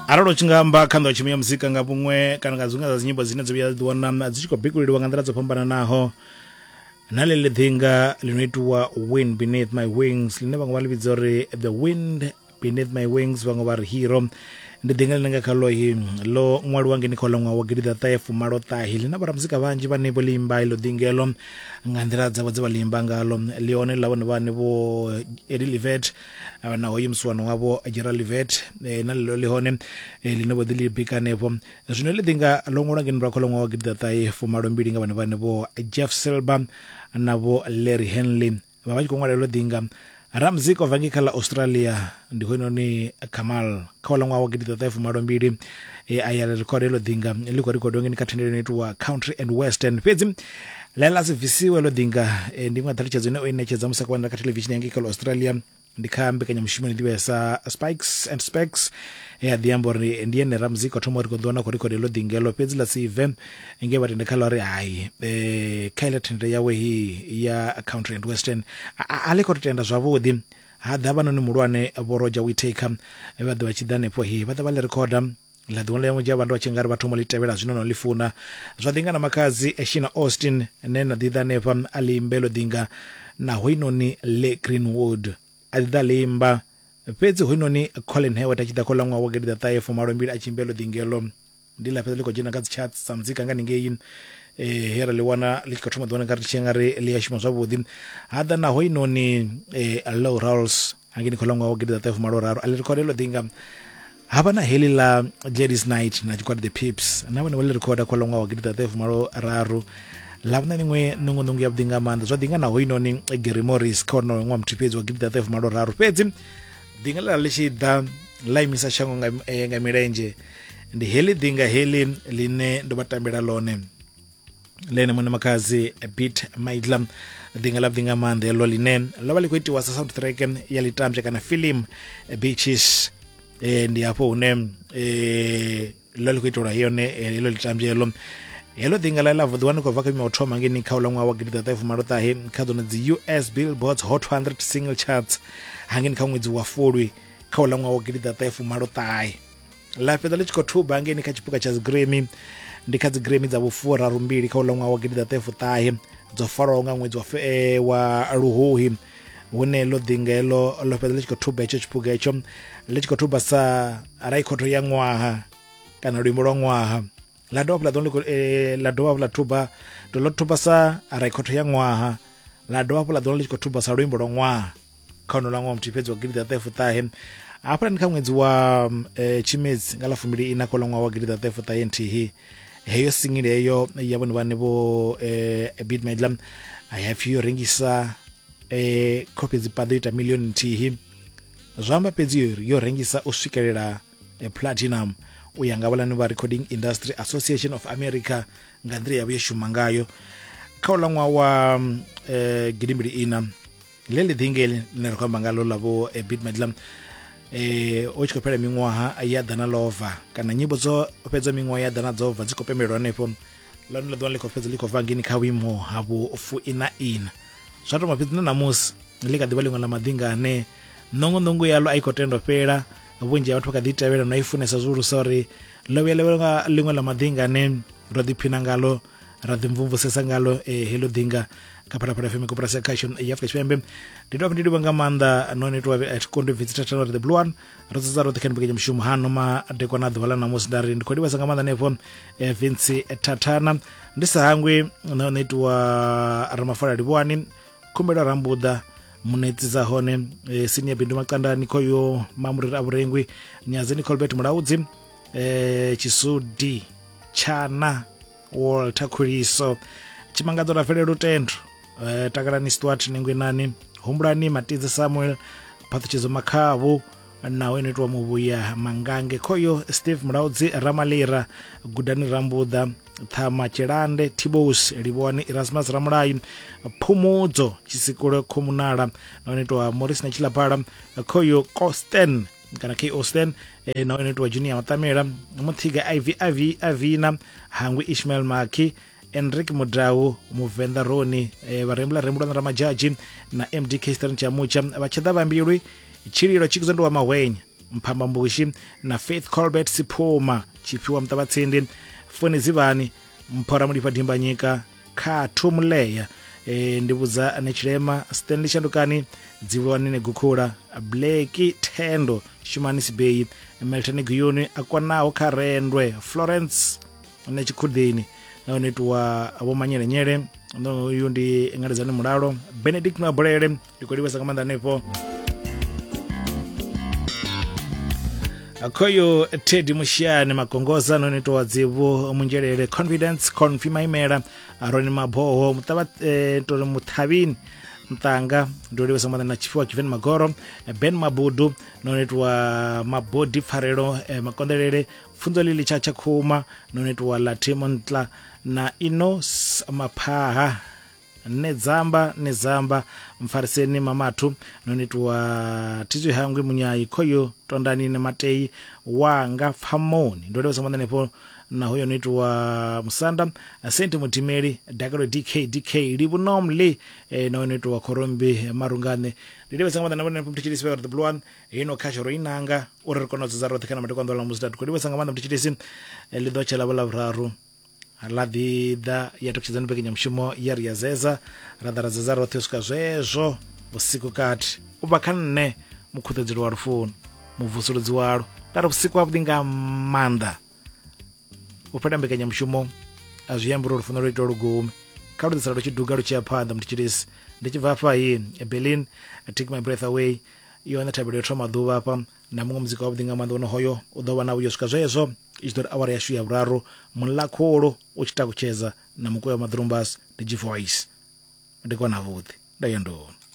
Aralo chingamba kando chimia muzika nga bumwe kana ngazunga za nyimbo zine zibya ziwana zichiko bikulirwa nga ndara zopambana naho nalele dhinga linoitwa Wind Beneath My Wings lineba ngwali bizori The Wind Beneath My Wings wango bar hero ndidhinga linga kalo hi lo ngwali wange nikola ngwa wagirida taefu maro tahi linaba muzika banji bane bolimba ilo dhingelo ngandira za balimba ngalo lione labone bane bo Edilivet na hoyimswana wabo Geralivet na lihone linobo dili bikanepo zino lidhinga longora ngenra kholo ngwa wagirida taefu maro mbili ngabane bane bo Jeff Silber nabo Larry Henley babaji kongwa lo dhinga Ramziko vangikala Australia ndikoino ni Kamal kholo ngwa wagirida taefu maro mbili ayala recorde lo dhinga liko record ngeni katendele netwa country and western pezi lela sivisiwe lo dhinga ndimwa thalicha zone oinecheza musakwana ka television yangikala Australia ndikambe kanya mshimani ndiwesa Spikes and Specs diambori ndiene Ramziko tomori kodona ko record lo dhinga pezi la sive nge batende kalori hai kaila tende yawe hi ya country and western aliko tenda zwavudi hadaba no mulwane aboroja witeka ebadde bachidane po hi badde bale recorda la donle mo jaba ndo chingara bathu molitebela zino lifuna zwadingana makazi eshina Austin nena didane pam alimbelo dinga na hoino ni Le Greenwood adidale pezi hoino ni Colin Hayward achida kola ngwa wagedida taye fomaro mbili achimbelo dingelo ndila pezi liko jina kazi chat samzika ngani ngeyin hera liwana likatuma dwana karti chengare liyashima zwabudi hada na hoino ni Low Rolls angini kola ngwa wagedida taye fomaro raro alirekodelo dinga habana heli la Ladies Night na jikwadi The Pips nawe wale recorda kwa longa wagirida tefu maro raru labna ningwe nungu ya bdinga manda zwa dinga na hoino ni Gary Morris kono ngwa mtipezi wagirida tefu maro raru pezi dinga la lishi da laimisa shango nga mirenje ndi heli dinga heli line ndobatambira lone lene mwana makazi Beat Maidlam dinga la bdinga manda lo line lobali kwiti wasa soundtrack yalitamche kana film Beaches ndi hapo une lolo kwitora hione lolo litamjelo yelo dingala la vodwana ko vaka motoma ngeni khawla ngwa wagirida taefu marota he khadona the US Billboard Hot 100 single charts hangeni khamwedzi wa 40 khawla ngwa wagirida taefu marota la pedale chiko thuba ngeni kachipuka cha Grammy ndikadzi Grammy za bufura rumbili khawla ngwa wagirida taefu tahe dzo faro nga mwedzi wa ruhuhi wone lo dingelo lo pedale chiko thuba echo chipuka echo lechiko thuba sa araikoto ya ngwaha kana rimoro ngwaha la dobla donle la dobla thuba to lo thuba sa araikoto ya ngwaha la dobla donle chiko thuba sa rimoro ngwaha kono la ngwa mtipezi wagirida tefu tahe apa ndikamwedzi wa chimezi ngala fumili ina kola ngwa wagirida tefu tahe ntihi heyo singile eyo yabone bane bo Beat Maidlam I have you ringisa copies padita million ntihi zwamba pezi yo rengisa uswikelela platinum uyangabala no Recording Industry Association of America ngandri yabuye shumangayo khawla ngwa wa gidimbiri ina lele dingele nerokwamba ngalo labo Beat Maidlam ochikopela mingwaha ayadana lova kana nyimbo zo peza mingwaha yadana zova zikopemelwa nepo lano ladonle kopeza likova ngini khawimo habo fu ina zwato mapizina namusi likadibali ngala madinga ne nongo yalo aikotendo pera bunje watu kaditawela naifunesa zuru sorry lawela lingwa la madinga ne rodipina ngalo radimvumvu sesa ngalo hello dinga kapara para femi kopra section yafka chembe ndido banga manda noni to at kondo visitor channel the blue one rozazaro the kenbege mshumu hano ma dekona dwala na musdari ndikodi basanga manda nepo Vince Tatana ndisa hangwe noni to aramafara libwani kumbera rambuda munetiza hone senior bindu makanda nikoyo mamuri aburengwi nyazeni Colbert Muraudzi Chisudi Chana Walter Kuriso chimangadzo la fere rutendo takarani Stuart ningwenani humbrani Matize Samuel pathichizo makhavu na wenetwa mubuya mangange koyo Steve Muraudzi Ramalira Gudani Rambuda Thama Chirande Tibos Libwani Erasmus Ramulai Phumudzo chisikolo communala nonetwa Morris na Chilapara koyo Kosten kana K Austin nonetwa Junior Matamela Muthiga IV Avina Hangwi Ishmael Maki Enrique Mudrawu Muvenda Roni barembla na ramajaji na MDK Stern Chamucha bachada bambirwi chiriro chikuzando wa mawenya Mphambambushi na Faith Colbert Sipuma Chiphiwa Mtabatsindi Foni Zivani Mphora Mulipa Dimbanyika Khathu Muleya Ndibuza Nechilema Stanley Shandukani Dziwanine Gukula Blake Tendo Shumanis Bay Melton Guyuni Akwanawo Karendwe Florence Nechikudini naonetwa abomanyere nyere no yundi ngalizane mulalo Benedict Mabrere likoliwa sakamanda nepo akoyo Teddy Mushane Makongoza nonetwa wadzivu munjerere Confidence Confirma Imera Aroni Maboho to Muthabini Mtanga ndoliwa sakamanda na Chifu Kiven Magoro Ben Mabudu nonetwa Mabodi Farero Makondelere Funzo Lili Chacha Kuma nonetwa Latimontla na Inos Mapaha Nezamba Mfariseni Mamatu nonetwa Tizwe Hangwe Munyai Koyo Tondani na Matei Wanga Famoni ndoliwa sakamanda nepo na huyo nitwa Musanda Sente Mutimeri Dagaro DK Libu Nomli na nitwa Korombi Marungane ndiwe sangama na mbona mtichilisi wa the blue one ino kashoro inanga ora rekono zaro tekana matiko ndola musda ndiwe sangama na mtichilisi lido chala bala vraru aladi da yatokizana peke nyamshimo yari yazeza radara zaro tesuka zezo usiku kati ubakanne mukhutedzero wa rufuni muvusuluzi walo tara usiku abudinga manda upenda mbekanya mshumo azuyamburo rufuna rito rugumi kaudi sarado chiduga ruchia panda mtichirisi ndichiva hapa hii Berlin I take my breath away iyo na tabiri troma duva hapa na mungu mzika wabdinga mandono hoyo udawa na uyo sukazoezo isidori awari ya shuya braro mula koro uchita kucheza na mkuwa madrumbas the G-Voice ndikuwa na vuthi dayo ndo